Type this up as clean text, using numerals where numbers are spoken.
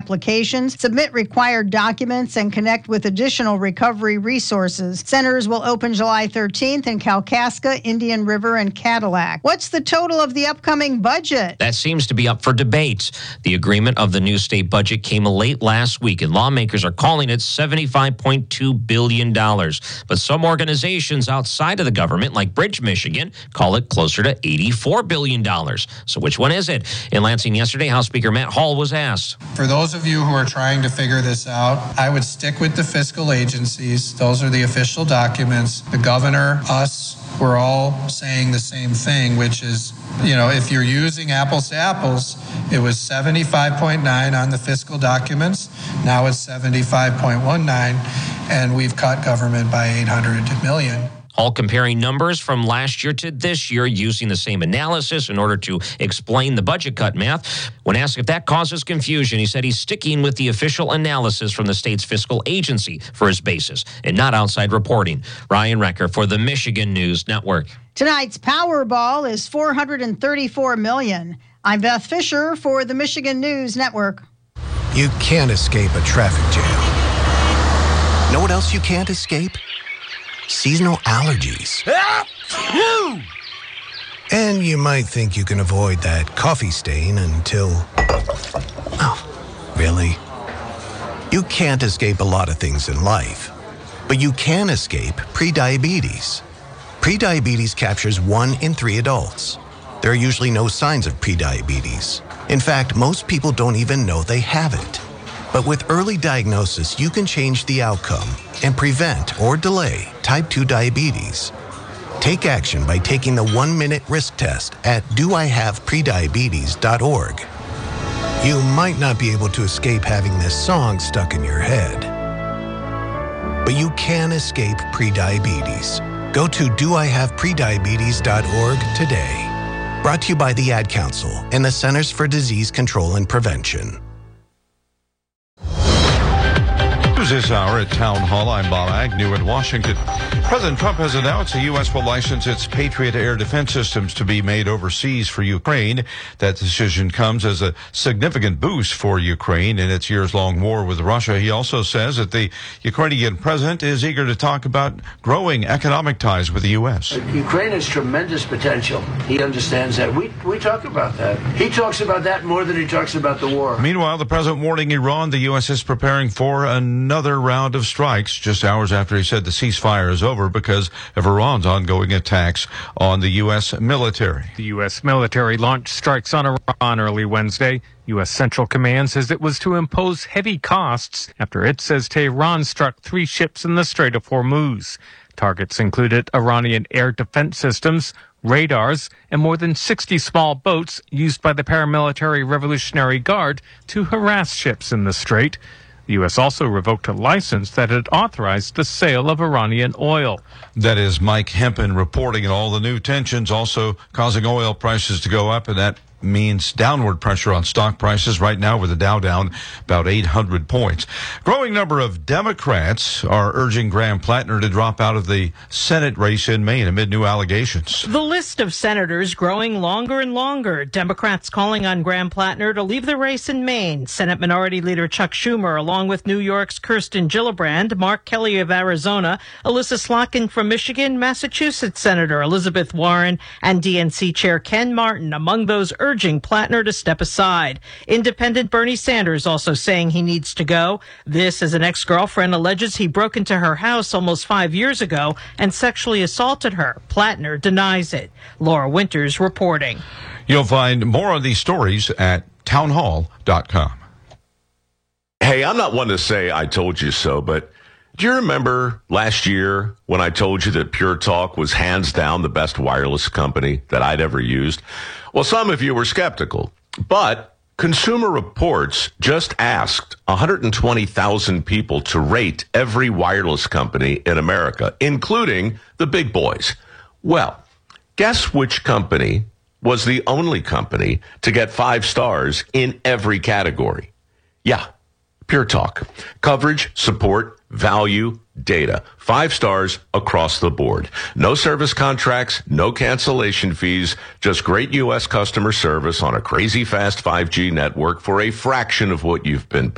applications, submit required documents, and connect with additional recovery resources. Centers will open July 13th in Kalkaska, Indian River, and Cadillac. What's the total of the upcoming budget? That seems to be up for debate. The agreement of the new state budget came late last week, and lawmakers are calling it $75.2 billion. But some organizations outside of the government, like Bridge Michigan, call it closer to $84 billion. So which one is it? In Lansing yesterday, House Speaker Matt Hall was asked. For those of you who are trying to figure this out, I would stick with the fiscal agencies. Those are the official documents. The governor, us, we're all saying the same thing, which is, if you're using apples to apples, it was 75.9 on the fiscal documents. Now it's 75.19, and we've cut government by $800 million. All comparing numbers from last year to this year using the same analysis in order to explain the budget cut math. When asked if that causes confusion, he said he's sticking with the official analysis from the state's fiscal agency for his basis and not outside reporting. Ryan Recker for the Michigan News Network. Tonight's Powerball is $434 million. I'm Beth Fisher for the Michigan News Network. You can't escape a traffic jam. Know what else you can't escape? Seasonal allergies. And you might think you can avoid that coffee stain until... Oh, really? You can't escape a lot of things in life, but you can escape prediabetes. Prediabetes captures 1 in 3 adults. There are usually no signs of prediabetes. In fact, most people don't even know they have it. But with early diagnosis, you can change the outcome and prevent or delay type 2 diabetes. Take action by taking the 1-minute risk test at doihaveprediabetes.org. You might not be able to escape having this song stuck in your head, but you can escape prediabetes. Go to doihaveprediabetes.org today. Brought to you by the Ad Council and the Centers for Disease Control and Prevention. This hour at Town Hall. I'm Bob Agnew in Washington. President Trump has announced the U.S. will license its Patriot air defense systems to be made overseas for Ukraine. That decision comes as a significant boost for Ukraine in its years-long war with Russia. He also says that the Ukrainian president is eager to talk about growing economic ties with the U.S. Ukraine has tremendous potential. He understands that. We talk about that. He talks about that more than he talks about the war. Meanwhile, the president warning Iran the U.S. is preparing for another round of strikes just hours after he said the ceasefire is over because of Iran's ongoing attacks on the U.S. military. The U.S. military launched strikes on Iran early Wednesday. U.S. Central Command says it was to impose heavy costs after it says Tehran struck 3 ships in the Strait of Hormuz. Targets included Iranian air defense systems, radars, and more than 60 small boats used by the paramilitary Revolutionary Guard to harass ships in the strait. The U.S. also revoked a license that had authorized the sale of Iranian oil. That is Mike Hempen reporting, and all the new tensions also causing oil prices to go up, and that means downward pressure on stock prices right now with the Dow down about 800 points. Growing number of Democrats are urging Graham Plattner to drop out of the Senate race in Maine amid new allegations. The list of senators growing longer and longer. Democrats calling on Graham Plattner to leave the race in Maine. Senate Minority Leader Chuck Schumer, along with New York's Kirsten Gillibrand, Mark Kelly of Arizona, Alyssa Slotkin from Michigan, Massachusetts Senator Elizabeth Warren, and DNC Chair Ken Martin, among those urging Plattner to step aside. Independent Bernie Sanders also saying he needs to go. This as an ex-girlfriend alleges he broke into her house almost 5 years ago and sexually assaulted her. Plattner denies it. Laura Winters reporting. You'll find more on these stories at townhall.com. Hey, I'm not one to say I told you so, but do you remember last year when I told you that Pure Talk was hands down the best wireless company that I'd ever used? Well, some of you were skeptical, but Consumer Reports just asked 120,000 people to rate every wireless company in America, including the big boys. Well, guess which company was the only company to get 5 stars in every category? Yeah, Pure Talk. Coverage, support, value, data. 5 stars across the board. No service contracts, no cancellation fees, just great U.S. customer service on a crazy fast 5G network for a fraction of what you've been